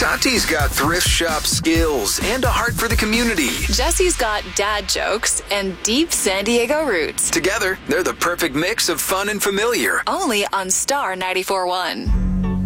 Tati's got thrift shop skills and a heart for the community. Jesse's got dad jokes and deep San Diego roots. Together, they're the perfect mix of fun and familiar. Only on Star 94.1.